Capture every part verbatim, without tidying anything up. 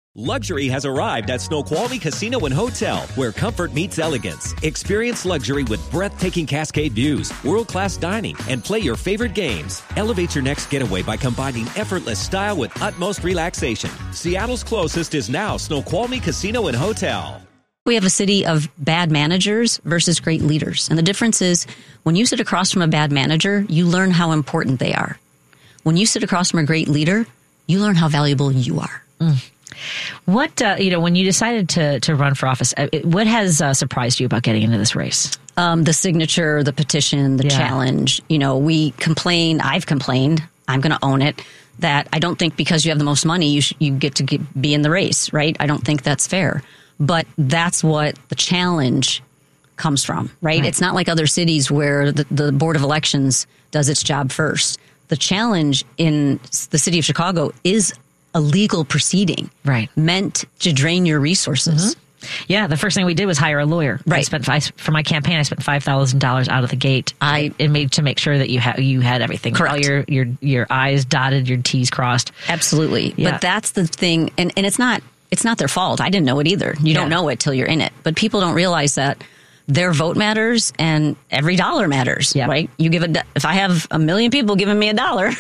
Luxury has arrived at Snoqualmie Casino and Hotel, where comfort meets elegance. Experience luxury with breathtaking cascade views, world-class dining, and play your favorite games. Elevate your next getaway by combining effortless style with utmost relaxation. Seattle's closest is now Snoqualmie Casino and Hotel. We have a city of bad managers versus great leaders. And the difference is when you sit across from a bad manager, you learn how important they are. When you sit across from a great leader, you learn how valuable you are. Mm. What, uh, you know, when you decided to, to run for office, uh, what has uh, surprised you about getting into this race? Um, the signature, the petition, the yeah. challenge. You know, we complain, I've complained, I'm going to own it, that I don't think because you have the most money, you, sh- you get to get, be in the race, right? I don't think that's fair. But that's what the challenge comes from, right? right. It's not like other cities where the, the Board of Elections does its job first. The challenge in the city of Chicago is a legal proceeding, right, meant to drain your resources. Mm-hmm. Yeah, the first thing we did was hire a lawyer. Right. I spent five, for my campaign. I spent five thousand dollars out of the gate. I it made to make sure that you had you had everything. Correct. All your your your I's dotted, your T's crossed. Absolutely. Yeah. But that's the thing, and and it's not it's not their fault. I didn't know it either. You yeah. don't know it till you're in it. But people don't realize that their vote matters and every dollar matters. Yeah. Right? You give a if I have a million people giving me a dollar.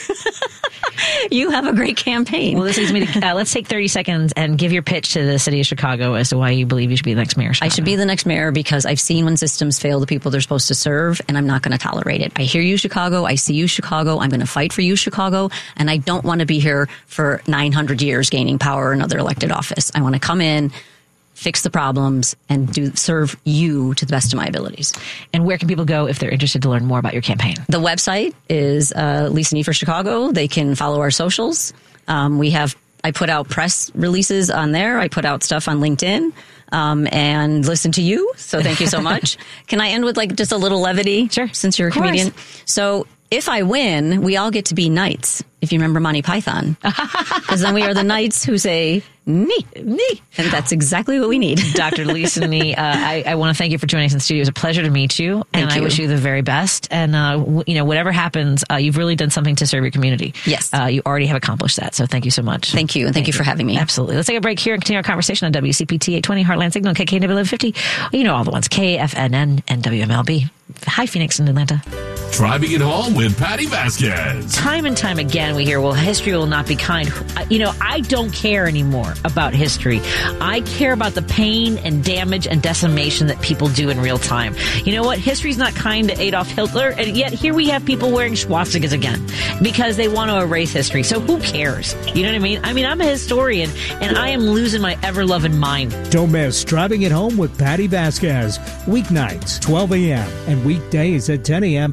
You have a great campaign. Well, this leads me to, uh, let's take thirty seconds and give your pitch to the city of Chicago as to why you believe you should be the next mayor of Chicago. I should be the next mayor because I've seen when systems fail the people they're supposed to serve, and I'm not going to tolerate it. I hear you, Chicago. I see you, Chicago. I'm going to fight for you, Chicago. And I don't want to be here for nine hundred years gaining power or another elected office. I want to come in, fix the problems, and do serve you to the best of my abilities. And where can people go if they're interested to learn more about your campaign? The website is uh, Lisa Nee for Chicago. They can follow our socials. Um, we have I put out press releases on there. I put out stuff on LinkedIn um, and listen to you. So thank you so much. Can I end with like just a little levity? Sure. Since you're a comedian. So if I win, we all get to be knights. If you remember Monty Python, because then we are the knights who say "nee, nee," and that's exactly what we need. Doctor Lisa Nee, uh, I, I want to thank you for joining us in the studio. It was a pleasure to meet you, thank and you. I wish you the very best. And uh, w- you know, whatever happens, uh, you've really done something to serve your community. Yes, uh, you already have accomplished that. So thank you so much. Thank you, and thank, thank you for having me. Absolutely. Let's take a break here and continue our conversation on W C P T eight twenty Heartland Signal, K K N W eleven fifty. You know all the ones: K F N N and W M L B. Hi, Phoenix and Atlanta. Driving it home with Patty Vasquez. Time and time again, we hear, well, history will not be kind. You know, I don't care anymore about history. I care about the pain and damage and decimation that people do in real time. You know what? History's not kind to Adolf Hitler, and yet here we have people wearing swastikas again because they want to erase history. So who cares? You know what I mean? I mean, I'm a historian, and I am losing my ever-loving mind. Don't miss Driving It Home with Patty Vasquez. Weeknights, twelve a.m. and weekdays at ten a.m.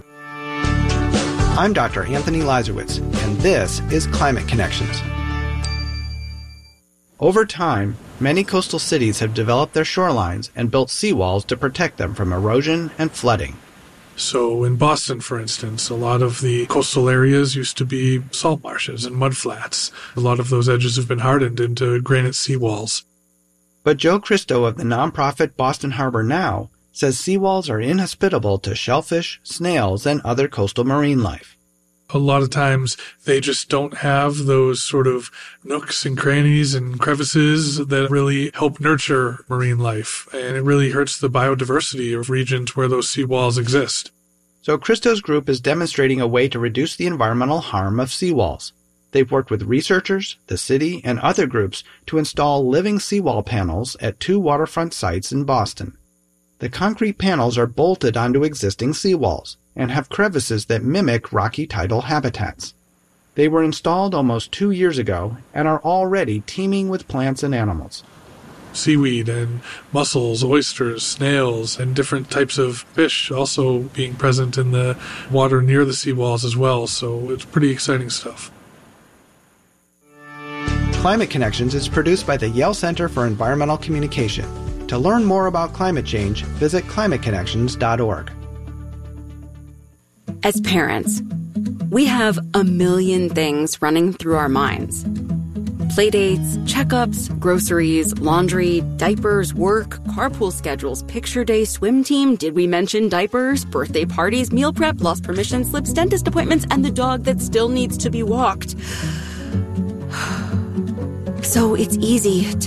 I'm Doctor Anthony Lazarowitz, and this is Climate Connections. Over time, many coastal cities have developed their shorelines and built seawalls to protect them from erosion and flooding. So in Boston, for instance, a lot of the coastal areas used to be salt marshes and mudflats. A lot of those edges have been hardened into granite seawalls. But Joe Christo of the nonprofit Boston Harbor Now says seawalls are inhospitable to shellfish, snails, and other coastal marine life. A lot of times they just don't have those sort of nooks and crannies and crevices that really help nurture marine life. And it really hurts the biodiversity of regions where those seawalls exist. So Christo's group is demonstrating a way to reduce the environmental harm of seawalls. They've worked with researchers, the city, and other groups to install living seawall panels at two waterfront sites in Boston. The concrete panels are bolted onto existing seawalls and have crevices that mimic rocky tidal habitats. They were installed almost two years ago and are already teeming with plants and animals. Seaweed and mussels, oysters, snails, and different types of fish also being present in the water near the seawalls as well, so it's pretty exciting stuff. Climate Connections is produced by the Yale Center for Environmental Communication. To learn more about climate change, visit climate connections dot org. As parents, we have a million things running through our minds. Playdates, checkups, groceries, laundry, diapers, work, carpool schedules, picture day, swim team, did we mention diapers, birthday parties, meal prep, lost permission slips, dentist appointments, and the dog that still needs to be walked. So it's easy to